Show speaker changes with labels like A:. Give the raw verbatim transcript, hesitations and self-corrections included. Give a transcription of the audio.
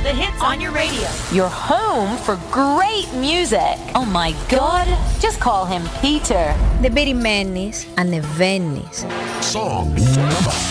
A: The hits on your radio.
B: Your home for great music. Oh my God. Just call him Peter.
C: Δεν περιμένεις, ανεβαίνεις.
D: Song number